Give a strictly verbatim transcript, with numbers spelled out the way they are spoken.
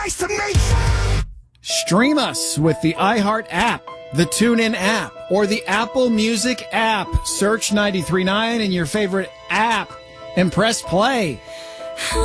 Nice to meet you. Stream us with the iHeart app, the TuneIn app, or the Apple Music app. Search ninety-three point nine in your favorite app and press play.